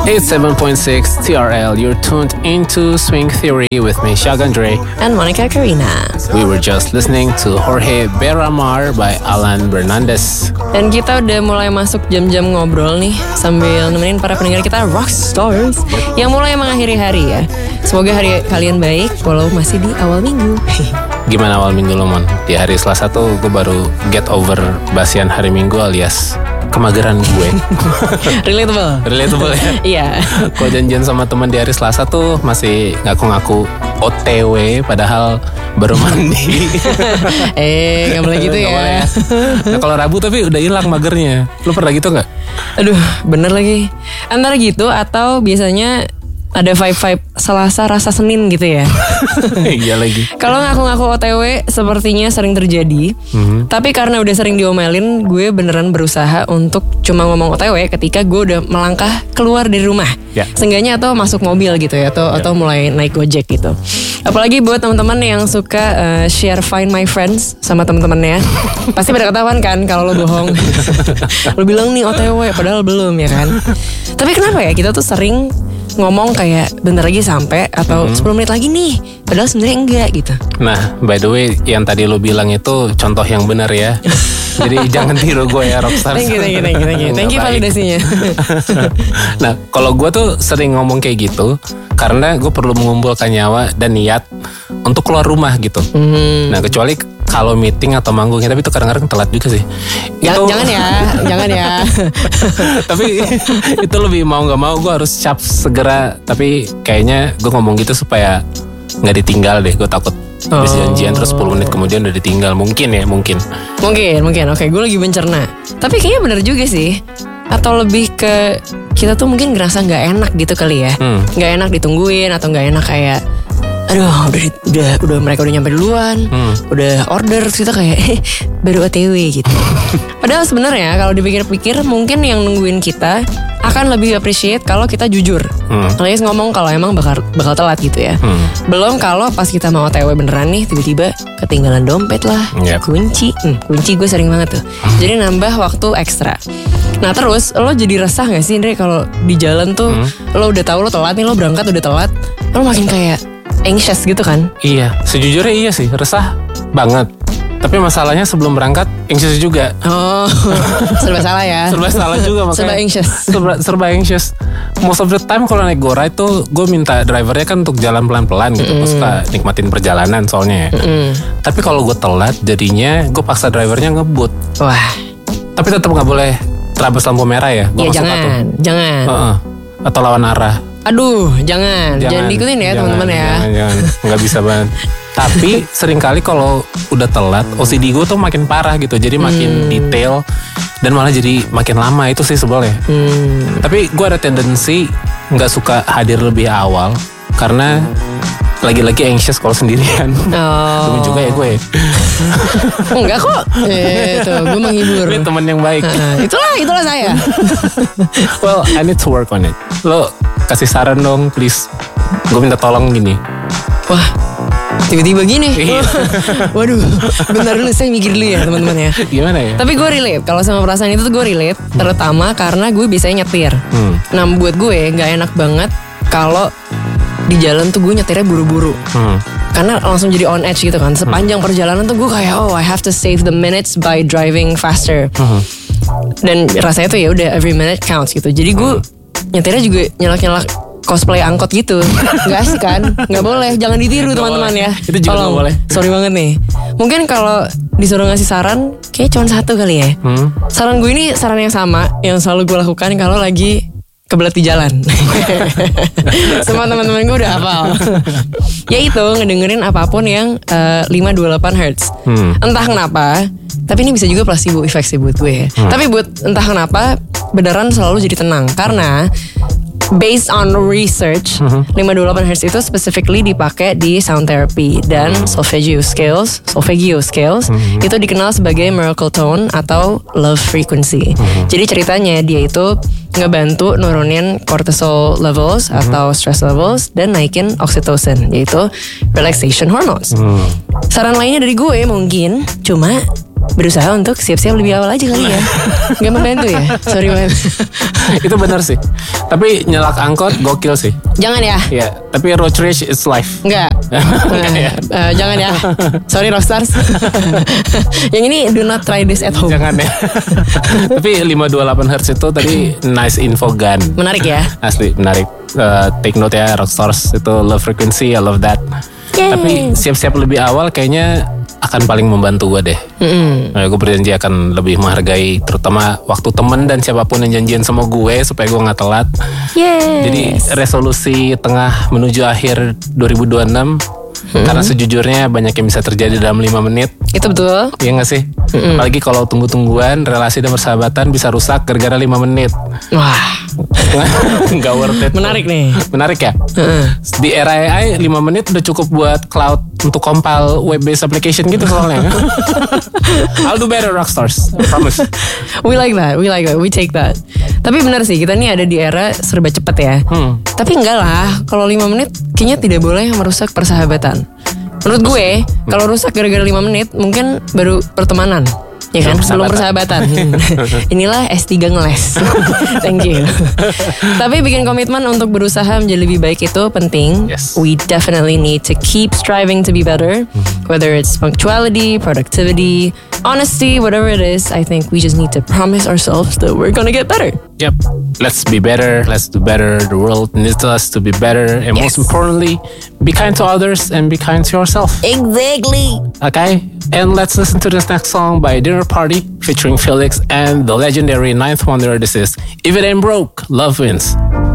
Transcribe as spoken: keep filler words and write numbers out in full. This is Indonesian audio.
eighty-seven point six T R L, you're tuned into Swing Theory with me, Shagandre. And Monica Karina. We were just listening to Jorge Beramar by Alan Bernandez. Dan kita udah mulai masuk jam-jam ngobrol nih, sambil nemenin para pendengar kita Rockstars yang mulai mengakhiri hari ya. Semoga hari kalian baik walau masih di awal minggu. Gimana awal minggu lo, Mon? Di hari Selasa tuh gue baru get over basian hari Minggu alias kemageran gue. Relatable. Relatable ya? Iya. Kalau janjian sama teman di hari Selasa tuh masih ngaku-ngaku O T W padahal baru mandi. eh, gak boleh gitu Gak ya. boleh ya. Nah kalau Rabu tapi udah hilang magernya. Lu pernah gitu gak? Aduh, bener lagi. Antara gitu atau biasanya ada vibe-vibe Selasa rasa Senin gitu ya. Iya lagi. Kalau ngaku-ngaku O T W sepertinya sering terjadi. Mm-hmm. Tapi karena udah sering diomelin, gue beneran berusaha untuk cuma ngomong O T W ketika gue udah melangkah keluar dari rumah. Yeah. Seenggaknya atau masuk mobil gitu ya, atau yeah. atau mulai naik Gojek gitu. Apalagi buat teman-teman yang suka uh, share Find My Friends sama teman-temannya. Pasti pada ketahuan kan kalau lo bohong. Lo bilang nih O T W padahal belum ya kan. Tapi kenapa ya kita tuh sering ngomong kayak bentar lagi sampai atau hmm. sepuluh menit lagi nih, padahal sebenarnya enggak gitu. Nah, by the way, yang tadi lo bilang itu contoh yang benar ya. Jadi jangan tiru gue ya, Rockstar. Thank you, thank you, thank you, thank you. Thank you validasinya. Nah, kalau gue tuh sering ngomong kayak gitu karena gue perlu mengumpulkan nyawa dan niat untuk keluar rumah gitu. Hmm. Nah, kecuali kalau meeting atau manggungnya, tapi itu kadang-kadang telat juga sih. Ya, itu, jangan ya, jangan ya. Tapi itu lebih mau nggak mau gue harus cap segera. Tapi kayaknya gue ngomong gitu supaya nggak ditinggal deh. Gue takut habis oh. janjian terus sepuluh menit kemudian udah ditinggal. Mungkin ya, mungkin. Mungkin, mungkin. Oke, gue lagi mencerna. Tapi kayaknya benar juga sih. Atau lebih ke kita tuh mungkin ngerasa nggak enak gitu kali ya. Nggak hmm. enak ditungguin atau nggak enak kayak, aduh udah udah udah mereka udah nyampe duluan, hmm. udah order, terus kita kayak eh, baru O T W gitu. Padahal sebenarnya kalau dipikir-pikir mungkin yang nungguin kita akan lebih appreciate kalau kita jujur. Hmm. Alias ngomong kalau emang bakal bakal telat gitu ya. Hmm. Belum kalau pas kita mau O T W beneran nih tiba-tiba ketinggalan dompet lah, yep. kunci, hmm, kunci gue sering banget tuh. Hmm. Jadi nambah waktu ekstra. Nah terus lo jadi resah gak sih Andre kalau di jalan tuh hmm. lo udah tahu lo telat nih, lo berangkat udah telat, lo makin kayak anxious gitu kan? Iya, sejujurnya iya sih, resah banget. Tapi masalahnya sebelum berangkat anxious juga. Oh, serba salah ya. Serba salah juga makanya. Serba anxious. Serba, serba anxious. Most of the time kalau naik GoRide tuh gue minta drivernya kan untuk jalan pelan-pelan gitu. Mm. Gue suka nikmatin perjalanan soalnya ya. Mm. Tapi kalau gue telat jadinya gue paksa drivernya ngebut. Wah. Tapi tetap gak boleh terabas lampu merah ya. Gua ya jangan, tuh. jangan. Uh-uh. Atau lawan arah. Aduh, jangan, jangan, jangan diikutin ya teman-teman ya. Jangan, jangan, nggak bisa banget. Tapi seringkali kalau udah telat, O C D gue tuh makin parah gitu. Jadi makin hmm. detail dan malah jadi makin lama, itu sih sebelnya. Hmm. Tapi gue ada tendensi nggak suka hadir lebih awal karena lagi-lagi anxious kalau sendirian. Oh. Temen juga ya gue. Enggak kok. Eh, tuh, gue menghibur. Ini teman yang baik. Uh, itulah, itulah saya. Well, I need to work on it. Lo kasih saran dong, please. Gue minta tolong gini. Wah, tiba-tiba gini. Waduh, bentar dulu saya mikir dulu ya teman-teman ya. Gimana ya? Tapi gue relate. Kalau sama perasaan itu tuh gue relate. Terutama karena gue biasanya nyetir. Hmm. Nah buat gue gak enak banget kalau di jalan tuh gue nyetirnya buru-buru. Hmm. Karena langsung jadi on edge gitu kan. Sepanjang hmm. perjalanan tuh gue kayak oh I have to save the minutes by driving faster. Hmm. Dan rasanya tuh ya udah every minute counts gitu. Jadi gue hmm. nyetirnya juga nyelak-nyelak cosplay angkot gitu. Gak asik kan? Gak boleh. Jangan ditiru gak teman-teman boleh. Ya. Itu juga Tolong. Gak boleh. Sorry banget nih. Mungkin kalau disuruh ngasih saran kayaknya cuma satu kali ya. Hmm. Saran gue ini saran yang sama yang selalu gue lakukan kalau lagi kebelet di jalan. Semua teman-teman gue udah hafal. Yaitu ngedengerin apapun yang uh, lima dua delapan hertz. Hmm. Entah kenapa, tapi ini bisa juga placebo effect sih buat gue. Hmm. Tapi buat entah kenapa beneran selalu jadi tenang karena based on research, mm-hmm. lima dua delapan hertz itu specifically dipakai di sound therapy dan mm-hmm. solfeggio scales, solfeggio scales mm-hmm. itu dikenal sebagai miracle tone atau love frequency. Mm-hmm. Jadi ceritanya dia itu ngebantu nurunin cortisol levels mm-hmm. atau stress levels dan naikin oxytocin, yaitu relaxation hormones. Mm-hmm. Saran lainnya dari gue mungkin cuma berusaha untuk siap-siap lebih awal aja kali ya. Gak membantu ya? Sorry man. Itu benar sih. Tapi nyelak angkot gokil sih. Jangan ya. Ya, tapi road rage is life. Enggak. Enggak ya. Uh, jangan ya. Sorry Rockstars. Yang ini do not try this at home. Jangan ya. Tapi lima dua delapan hertz itu tadi nice info gun. Menarik ya. Asli menarik. Uh, take note ya Rockstars, itu low frequency, I love that. Yay. Tapi siap-siap lebih awal kayaknya akan paling membantu gue deh. Mm-hmm. Nah, gue berjanji akan lebih menghargai terutama waktu temen dan siapapun yang janjian sama gue supaya gue gak telat. Yes. Jadi resolusi tengah menuju akhir dua ribu dua puluh enam. Mm-hmm. Karena sejujurnya banyak yang bisa terjadi dalam lima menit. Itu betul. Iya gak sih? Mm-hmm. Apalagi kalau tunggu-tungguan relasi dan persahabatan bisa rusak gara-gara lima menit. Wah, gak worth it. Menarik nih. Menarik ya? Mm-hmm. Di era A I lima menit udah cukup buat cloud untuk compile web-based application gitu soalnya. I'll do better Rockstars, I promise. We like that, we like that, we take that. Tapi benar sih, kita nih ada di era serba cepat ya. Hmm. Tapi enggak lah, kalau lima menit kayaknya tidak boleh merusak persahabatan. Menurut gue, hmm. kalau rusak gara-gara lima menit mungkin baru pertemanan. Ya kan, belum persahabatan. Inilah S tiga ngeles. Thank you. Tapi bikin komitmen untuk berusaha menjadi lebih baik itu penting. Yes. We definitely need to keep striving to be better. Whether it's punctuality, productivity, honesty, whatever it is, I think we just need to promise ourselves that we're gonna get better. Yep. Let's be better. Let's do better. The world needs us to be better. And yes. most importantly, be kind to others and be kind to yourself. Exactly. Okay. And let's listen to this next song by Dinner Party featuring Felix and the legendary Ninth Wonder. This is If It Ain't Broke, Love Wins.